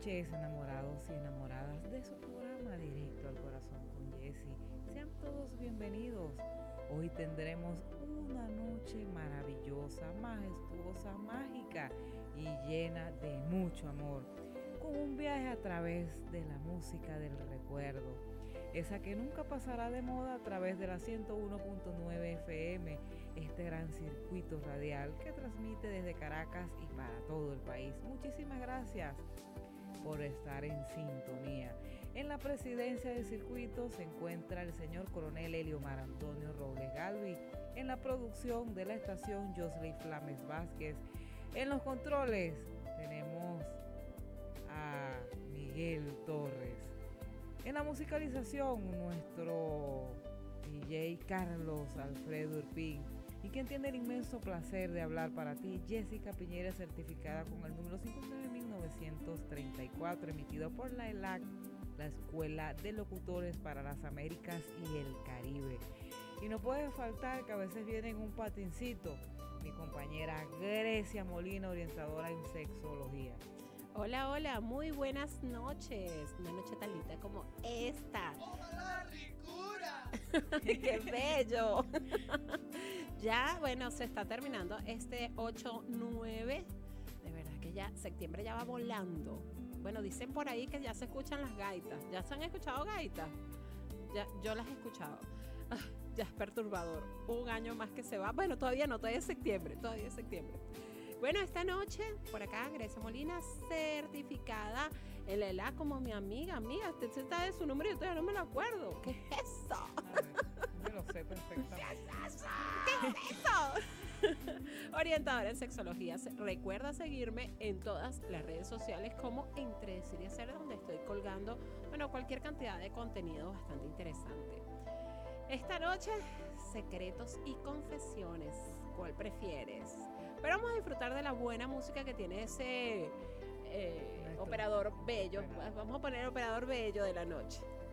noches, enamorados y enamoradas de su programa Directo al Corazón con Jessy. Sean todos bienvenidos. Hoy tendremos una noche maravillosa, majestuosa, mágica y llena de mucho amor, con un viaje a través de la música del recuerdo, esa que nunca pasará de moda a través de la 101.9 FM, este gran circuito radial que transmite desde Caracas y para todo el país. Muchísimas gracias por estar en sintonía. En la presidencia del circuito se encuentra el señor coronel Eliomar Antonio Robles Galvi, en la producción de la estación Josley Flames Vázquez. En los controles tenemos a Miguel Torres. En la musicalización, nuestro DJ Carlos Alfredo Urpín. Y quien tiene el inmenso placer de hablar para ti, Jessica Piñera, certificada con el número 59934, emitido por la ELAC, la Escuela de Locutores para las Américas y el Caribe. Y no puede faltar que a veces viene en un patincito mi compañera Grecia Molina, orientadora en sexología. Hola, hola, muy buenas noches. Una noche tan linda como esta. ¡Ojalá ricura! ¡Qué bello! Ya, bueno, se está terminando este 8-9. De verdad que ya septiembre ya va volando. Bueno, dicen por ahí que ya se escuchan las gaitas. ¿Ya se han escuchado gaitas? Ya, yo las he escuchado. Ya es perturbador. Un año más que se va. Bueno, todavía no, todavía es septiembre. Bueno, esta noche, por acá, Grecia Molina, certificada en la ELA como mi amiga. Usted está de su número y yo todavía no me lo acuerdo. ¿Qué es eso? Yo lo sé perfectamente. ¿Qué es eso? Orientadora en sexología. Recuerda seguirme en todas las redes sociales como Entre Decir y Hacer, donde estoy colgando, bueno, cualquier cantidad de contenido bastante interesante. Esta noche, secretos y confesiones. ¿Cuál prefieres? Pero vamos a disfrutar de la buena música que tiene ese operador bello. Vamos a poner operador bello de la noche.